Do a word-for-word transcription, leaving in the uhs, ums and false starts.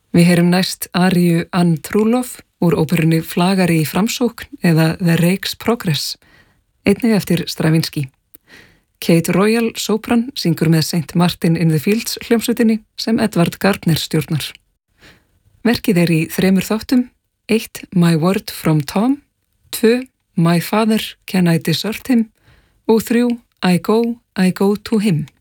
Við heyrum næst aríu Ann Trúlof úr óperunni Flagari í framsókn eða The Rake's Progress, einnig eftir Stravinsky. Kate Royal sopran syngur með Saint Martin in the Fields hljómsveitinni sem Edvard Gardner stjórnar. Verkið er í þremur þáttum, eitt My Word from Tom, tvö My Father Can I Desert Him og þrjú I Go, I Go to Him.